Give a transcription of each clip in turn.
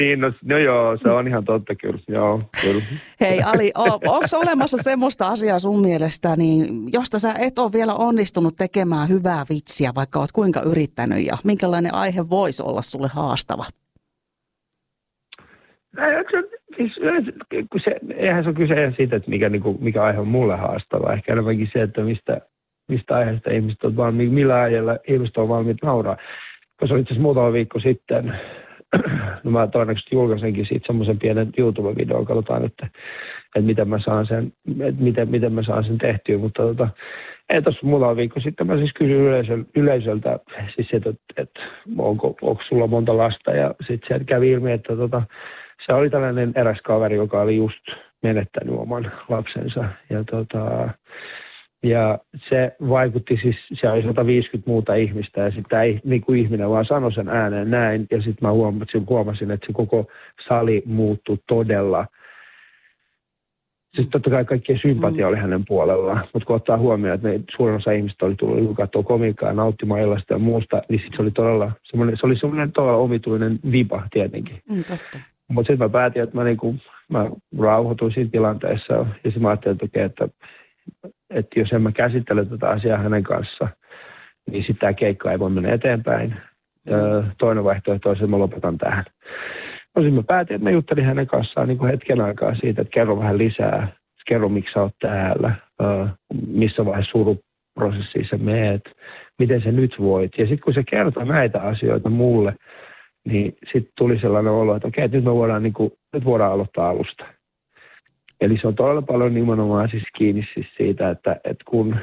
Niin, no joo, se on ihan totta kyllä. Joo, kyllä. Hei Ali, onko olemassa semmoista asiaa sun mielestä, niin josta sä et ole vielä onnistunut tekemään hyvää vitsiä, vaikka oot kuinka yrittänyt, ja minkälainen aihe voisi olla sulle haastava? Eihän se ole kyse siitä, että mikä aihe on mulle haastava. Ehkä enemmänkin se, että mistä aiheesta ihmiset on valmiit, millä ajalla ihmiset on valmiit nauraa. Koska itse asiassa muutama viikko sitten, no mä todennäköisesti julkaisenkin siitä semmoisen pienen YouTube-videon, katsotaan, että miten mä saan sen tehtyä, mutta ei tuossa muutama viikko sitten mä siis kysyin yleisöltä siis että onko sulla monta lasta, ja sitten sieltä kävi ilmi, että se oli tällainen eräs kaveri, joka oli just menettänyt oman lapsensa, ja se vaikutti siis, siellä oli 150 muuta ihmistä, ja sitten niin kuin ihminen vaan sanoi sen ääneen näin, ja sitten mä huomasin, että se koko sali muuttui todella. Siis totta kai kaikkien sympatia oli hänen puolellaan, mutta kun ottaa huomioon, että suurin osa ihmistä oli tullut katsoa komiikkaa ja nauttimaan illasta ja muusta, niin sitten se oli todella semmoinen todella omituinen viba tietenkin. Totta. Mutta sitten mä päätin, että mä rauhoituin siinä tilanteessa, ja sitten mä ajattelin, että jos en mä käsittele tätä asiaa hänen kanssa, niin sitten tämä keikka ei voi mennä eteenpäin. Toinen vaihtoehto on se, että mä lopetan tähän. No sitten mä päätin, että mä juttelin hänen kanssaan niin kuin hetken aikaa siitä, että kerro vähän lisää. Kerro, miksi sä oot täällä, missä vaiheessa suruprosessiin sä meet, miten sä nyt voit. Ja sitten kun se kertoi näitä asioita mulle, niin sitten tuli sellainen olo, että okei, nyt me voidaan aloittaa alusta. Eli se on todella paljon nimenomaan siis kiinni siis siitä, että kun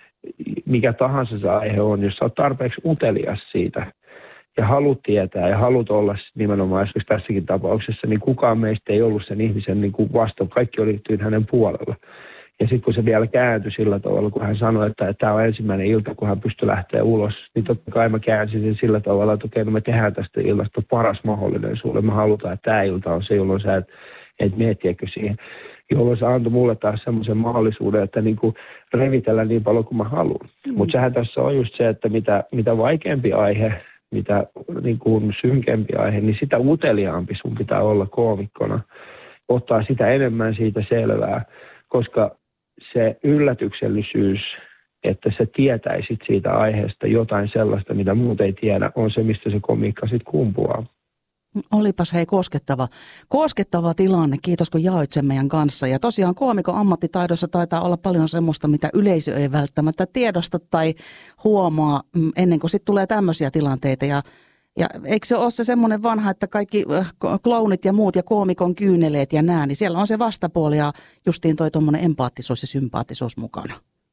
mikä tahansa se aihe on, jos sä oot tarpeeksi utelias siitä ja haluat tietää ja haluat olla nimenomaan esimerkiksi tässäkin tapauksessa, niin kukaan meistä ei ollut sen ihmisen niin kuin vastaan. Kaikki oli hänen puolella. Ja sitten kun se vielä kääntyi sillä tavalla, kun hän sanoi, että tämä on ensimmäinen ilta, kun hän pystyi lähteä ulos, niin totta kai mä käänsin sen sillä tavalla, että okei, no me tehdään tästä iltasta paras mahdollinen sulle. Me halutaan, että tämä ilta on se, jolloin sä et miettiäkö siihen. Jolloin se antoi mulle taas semmoisen mahdollisuuden, että niin kuin revitellä niin paljon kuin mä haluan. Mutta sehän tässä on just se, että mitä vaikeampi aihe, mitä niin kuin synkempi aihe, niin sitä uteliaampi sun pitää olla koomikkona. Ottaa sitä enemmän siitä selvää, koska se yllätyksellisyys, että sä tietäisit siitä aiheesta jotain sellaista, mitä muut ei tiedä, on se, mistä se komiikka sitten kumpuaa. Olipas hei koskettava tilanne, kiitos kun jaoit sen meidän kanssa. Ja tosiaan koomikon ammattitaidossa taitaa olla paljon semmoista, mitä yleisö ei välttämättä tiedosta tai huomaa ennen kuin sitten tulee tämmöisiä tilanteita. Ja eikö se ole se semmoinen vanha, että kaikki klounit ja muut ja koomikon kyyneleet ja nää, niin siellä on se vastapuoli ja justiin toi tuommoinen empaattisuus ja sympaattisuus mukana.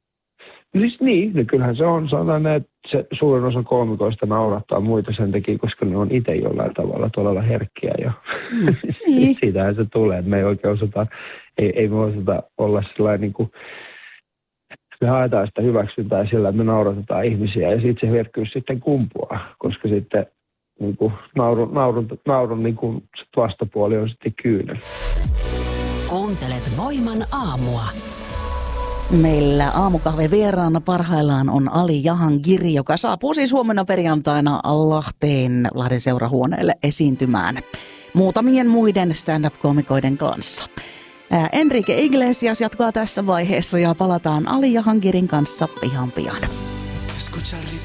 Siis niin kyllähän se on sellainen, että se suurin osa koomikoista naurattaa muita sen takia, koska ne on itse jollain tavalla todella herkkiä ja niin. Siitähän se tulee, että me ei oikein osata, ei me osata olla sellainen niin kuin, me haetaan sitä hyväksyntää sillä, että me nauratetaan ihmisiä ja siitä se herkkyys sitten kumpuaa, koska sitten niin kuin, naurun niin kuin, vastapuoli on sitten kyynel. Kuuntelet Voiman aamua. Meillä aamukahve vieraana parhaillaan on Ali Jahangiri, joka saapuu siis huomenna perjantaina Lahden seurahuoneelle esiintymään muutamien muiden stand-up-koomikoiden kanssa. Enrique Iglesias jatkaa tässä vaiheessa ja palataan Ali Jahangirin kanssa ihan pian.